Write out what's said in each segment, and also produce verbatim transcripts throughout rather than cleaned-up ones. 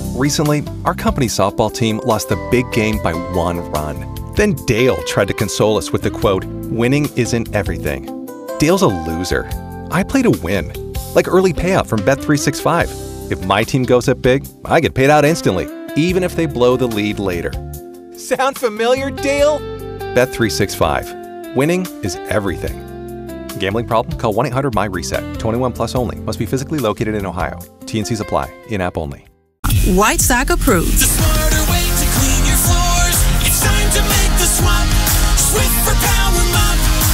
Recently, our company's softball team lost the big game by one run. Then Dale tried to console us with the quote, "Winning isn't everything." Dale's a loser. I play to win. Like early payout from Bet three sixty-five. If my team goes up big, I get paid out instantly, even if they blow the lead later. Sound familiar, Dale? Bet three sixty-five. Winning is everything. Gambling problem? Call one eight hundred M Y reset. twenty-one plus only. Must be physically located in Ohio. T and C's apply. In-app only. White Sock approved. The smarter way to clean your floors. It's time to make the swap. Swiffer Power Mop.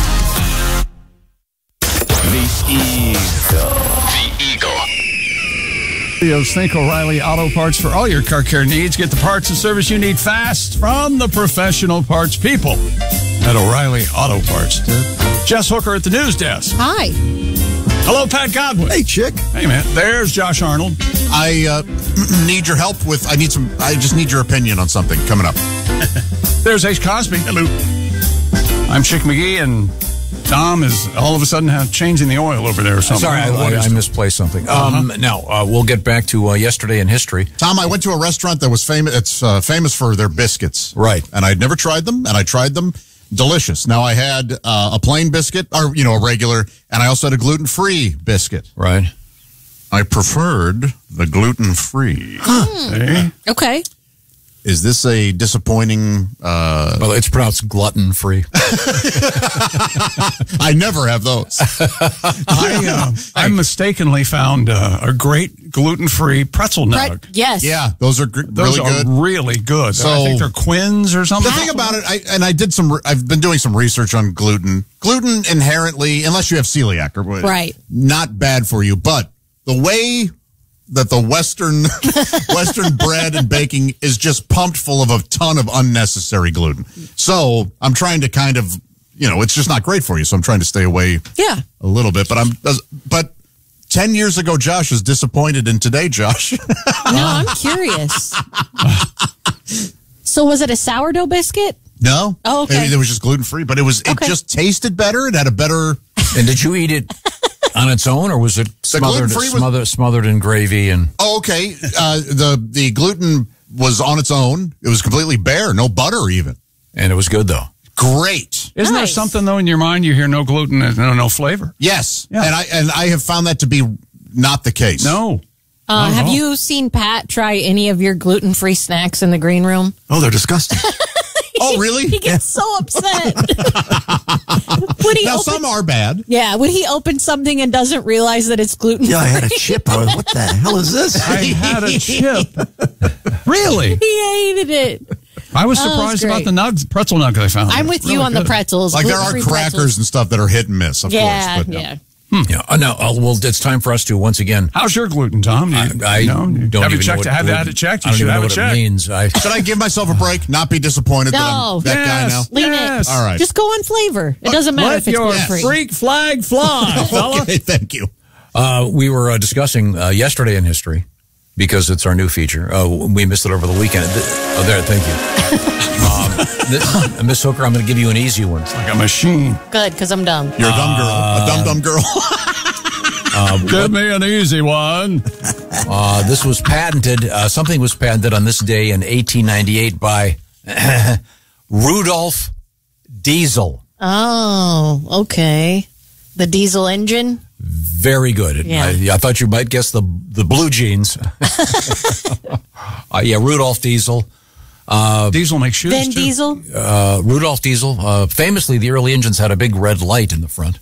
The Eagle. The Eagle. Think O'Reilly Auto Parts for all your car care needs. Get the parts and service you need fast from the professional parts people at O'Reilly Auto Parts. Jess Hooker at the news desk. Hi. Hello, Pat Godwin. Hey, chick. Hey, man. There's Josh Arnold. I uh, need your help with. I need some. I just need your opinion on something coming up. There's Ace Cosby. Hello. I'm Chick McGee, and Tom is all of a sudden have changing the oil over there or something. Sorry, I, I, I misplaced something. Um, Uh-huh. Now, uh, we'll get back to uh, yesterday in history. Tom, I went to a restaurant that was famous. It's uh, famous for their biscuits, Right. And I'd never tried them, and I tried them. Delicious. Now I had uh, a plain biscuit, or you know, a regular, and I also had a gluten-free biscuit. Right. I preferred the gluten-free. Hey. Okay. Is this a disappointing? Uh, Well, it's pronounced glutton-free. I never have those. I, uh, I mistakenly found uh, a great gluten-free pretzel nug. Right. Yes. Yeah, those are gr- Those really are good. really good. So- I think they're Quins or something. The thing about it, I, and I did some, re- I've been doing some research on gluten. Gluten inherently, unless you have celiac, or Right. not bad for you. But the way that the Western Western bread and baking is just pumped full of a ton of unnecessary gluten. So I'm trying to kind of, you know, it's just not great for you. So I'm trying to stay away Yeah. a little bit. But I'm, but ten years ago, Josh is disappointed in today, Josh. No, I'm curious. So was it a sourdough biscuit? No. Oh, okay. It, it was just gluten free, but it was, it Okay. just tasted better. It had a better. And did you eat it on its own, or was it smothered, gluten-free was- smothered, smothered in gravy? And Oh, okay. Uh, the the gluten was on its own. It was completely bare, no butter even. and it was good, though. Great. Isn't there Nice. something, though, in your mind you hear no gluten and no, no flavor? Yes. Yeah. And I and I have found that to be not the case. No. Uh, Oh, have no. you seen Pat try any of your gluten-free snacks in the green room? Oh, they're disgusting. Oh, really? He gets so upset. When he Now open- some are bad. yeah, when he opens something and doesn't realize that it's gluten-free. Yeah, I had a chip. I was, what the hell is this? I had a chip. Really? He hated it. I was Oh, that's surprised about great. the nugs, pretzel nug I found. I'm with you Really on the good. pretzels. Like there are gluten-free crackers pretzels. and stuff that are hit and miss, of Yeah, course. But yeah. Yeah. Uh, no, uh, well, it's time for us to once again. How's your gluten, Tom? You, I, I you know, don't have even it checked. know what Have gluten- had it checked. I You don't should even know have it what it checked. means. I, should I give myself a break? Not be disappointed that I'm No. that guy now? Yes. Lean Yes. it. All right. Just go on flavor. It doesn't matter Let if it's your gluten-free. freak flag fly, fella. Okay, thank you. Uh, we were uh, discussing uh, yesterday in history, because it's our new feature. Uh, we missed it over the weekend. Th- Oh, there, thank you. um, this, Miss Hooker, I'm going to give you an easy one. Like a machine. Good, because I'm dumb. You're a dumb girl. A dumb, dumb girl. Uh, Give me an easy one. uh, this was patented. Uh, something was patented on this day in eighteen ninety-eight by Rudolf Diesel. Oh, okay. The diesel engine? Very good. Yeah. I, I thought you might guess the the blue jeans. uh, yeah, Rudolf Diesel. Uh, Diesel makes shoes, Vin too. Diesel? uh, Rudolf Diesel. Uh, famously, the early engines had a big red light in the front.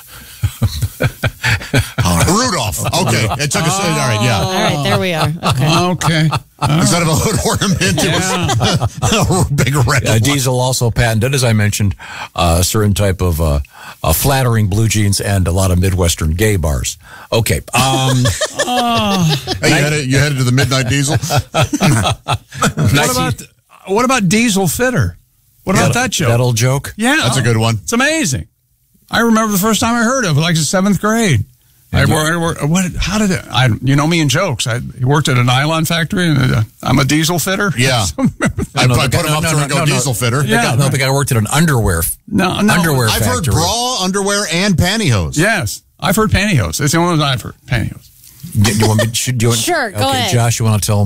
Rudolph. Okay. It took us. All right, yeah. All right, there we are. Okay. Okay. Instead of a hood ornament, it was a big red Uh, one. Diesel also patented, as I mentioned, uh, a certain type of uh, uh, flattering blue jeans and a lot of Midwestern gay bars. Okay. Um, Hey, you headed, you headed to the Midnight Diesel? What about what about Diesel Fitter? What about that joke? That old joke? Yeah, That's a good one. It's amazing. I remember the first time I heard of it, like the seventh grade. I worked, I worked, what, how did it, I, you know me in jokes. I worked at a nylon factory, and uh, I'm a diesel fitter. Yeah. I, No, no, I the put guy- him up no, there no, and go no, no. diesel fitter. The Yeah. guy, no, the guy worked at an underwear No, no. underwear I've heard factory. bra, underwear, and pantyhose. Yes. I've heard pantyhose. It's the only one I've heard, pantyhose. Do you want me, should, do you want, Sure, go okay, ahead. Josh, you want to tell